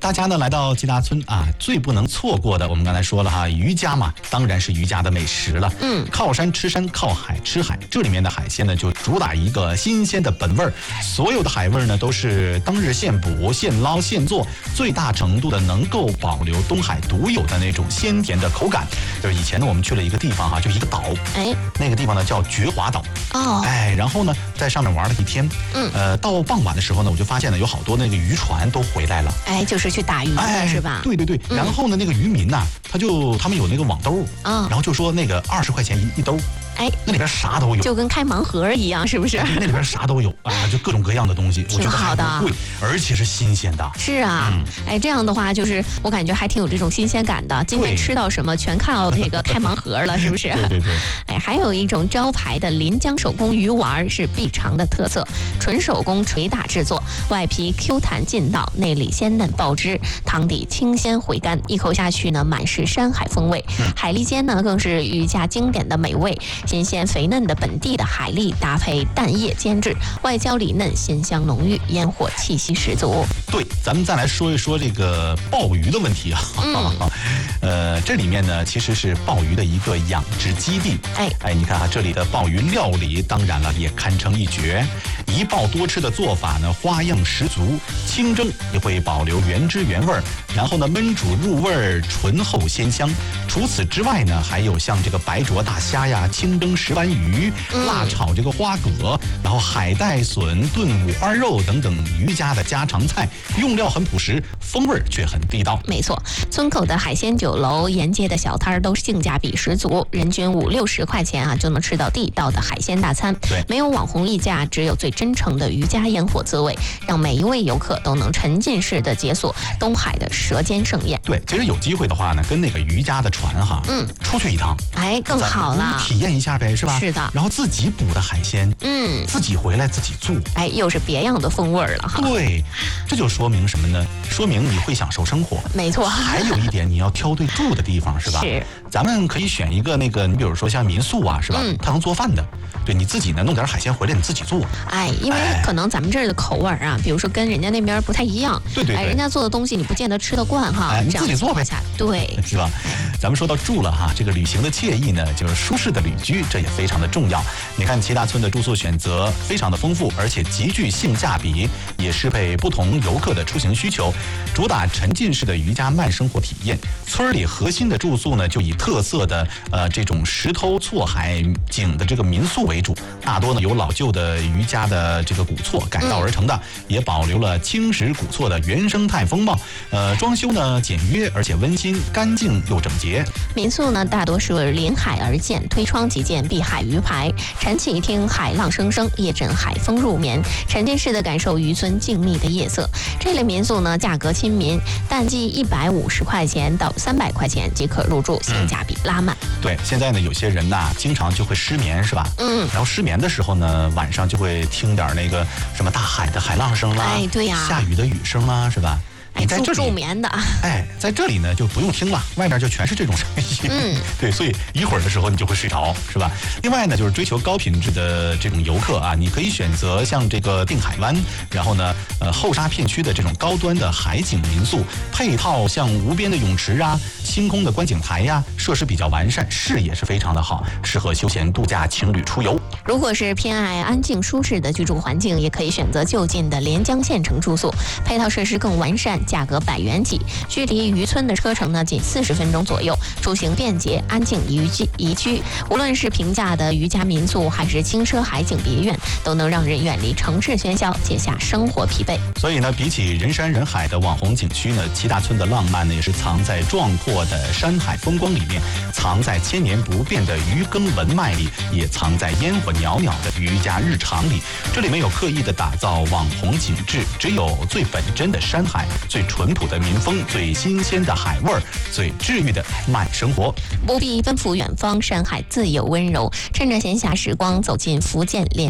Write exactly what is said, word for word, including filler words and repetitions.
大家呢来到吉达村啊，最不能错过的，我们刚才说了哈，渔家嘛，当然是渔家的美食了。 嗯， 靠山吃山，靠海吃海，这里面的海鲜呢，就主打一个新鲜的本味儿。所有的海味呢，都是当日现捕、现捞、现做，最大程度的能够保留东海独有的那种鲜甜的口感。就是以前呢，我们去了一个地方哈，就一个岛， 哎， 那个地方呢叫觉华岛。 哦， 哎，然后呢，在上面玩了一天。 嗯， 呃，到傍晚的时候呢，我就发现呢，有好多那个渔船都回来了。 哎，就是去打鱼的、 哎、 是吧？ 对对对。 嗯、 然后呢，那个渔民呐、啊，他就他们有那个网兜啊、哦， 然后就说那个二十块钱一一兜。 哎， 那里边啥都有， 就跟开盲盒一样，是不是？ 那里边啥都有啊，就各种各样的东西， 挺好的， 贵，而且是新鲜的。 是啊，嗯、哎，这样的话，就是我感觉还挺有这种新鲜感的。今天吃到什么，全靠这个开盲盒了，是不是？ 对对对。 哎，还有一种招牌的临江手工鱼丸是必尝的特色，纯手工捶打制作，外皮 Q 弹劲道，内里鲜嫩爆汁，汤底清鲜回甘，一口下去呢，满是山海风味。嗯、海蛎煎呢，更是渔家经典的美味，新鲜肥嫩的本地的海蛎搭配蛋液煎制，外焦里嫩，鲜香浓郁，烟火气息十足。 对，咱们再来说一说这个鲍鱼的问题啊。嗯、呃，这里面呢其实是鲍鱼的一个养殖基地。 哎哎，你看啊，这里的鲍鱼料理当然了也堪称一绝，一鲍多吃的做法呢花样十足，清蒸也会保留原汁原味儿，然后呢焖煮入味儿，醇厚鲜香。除此之外呢，还有像这个白灼大虾呀，清蒸石斑鱼，辣炒这个花蛤，然后海带笋炖五花肉等等渔家的家常菜，用料很朴实，风味却很地道。 没错，村口的海鲜酒楼、沿街的小摊儿都性价比十足，人均五六十块钱啊就能吃到地道的海鲜大餐。 对， 没有网红溢价，只有最真诚的渔家烟火滋味，让每一位游客都能沉浸式的解锁东海的舌尖盛宴。 对，其实有机会的话呢，跟那个渔家的船哈，嗯，出去一趟， 哎，更好了， 体验一下呗，是吧？ 是的。 然后自己捕的海鲜， 嗯， 自己回来自己做， 哎，又是别样的风味了哈。 对，这就说明什么呢？说明你会享受生活。 没错。 还有一点，你要挑对住的地方，是吧？ 是。 咱们可以选一个那个，你比如说像民宿啊，是吧？嗯，它能做饭的。对，你自己呢弄点海鲜回来，你自己做。 哎，因为可能咱们这儿的口味啊，比如说跟人家那边不太一样。 对对对。 哎，人家做的东西你不见得吃得惯哈。 哎，你自己做呗。 对， 是吧？咱们说到住了哈，这个旅行的惬意呢，就是舒适的旅居，这也非常的重要。你看齐达村的住宿选择非常的丰富，而且极具性价比，也适配不同游客的出行需求，主打沉浸式的渔家慢生活体验。村里核心的住宿呢，就以特色的呃这种石头错海景的这个民宿为主，大多呢由老旧的渔家的这个古厝改造而成的，嗯、也保留了青石古厝的原生态风貌。呃，装修呢简约而且温馨，干净又整洁。 民宿呢大多是临海而建，推窗即见碧海鱼排，晨起听海浪声声，夜枕海风入眠，沉浸式的感受渔村静谧的夜色。这类民宿呢价格亲民，淡季一百五十块钱到三百块钱即可入住，性价比拉满。 嗯、对，现在呢有些人呐经常就会失眠，是吧？嗯。然后失眠的时候呢，晚上就会听点那个什么大海的海浪声啦， 哎，对呀、啊， 下雨的雨声啦，是吧？ 你在这里助眠的， 哎，在这里呢就不用听了，外面就全是这种声音。嗯，对，所以一会儿的时候你就会睡着，是吧？另外呢，就是追求高品质的这种游客啊，你可以选择像这个定海湾，然后呢，呃，后沙片区的这种高端的海景民宿，配套像无边的泳池啊、星空的观景台呀、啊，设施比较完善，视野是非常的好，适合休闲度假、情侣出游。 如果是偏爱安静舒适的居住环境，也可以选择就近的连江县城住宿，配套设施更完善。价格百元起，距离渔村的车程呢仅四十分钟左右，出行便捷，安静宜居宜居。无论是平价的渔家民宿，还是轻奢海景别院，都能让人远离城市喧嚣，卸下生活疲惫。 所以呢，比起人山人海的网红景区呢，齐达村的浪漫呢，也是藏在壮阔的山海风光里面，藏在千年不变的渔耕文脉里，也藏在烟火袅袅的渔家日常里。这里没有刻意的打造网红景致，只有最本真的山海。最淳朴的民风，最新鲜的海味儿，最治愈的慢生活。 不必奔赴远方，山海自有温柔。趁着闲暇时光，走进福建连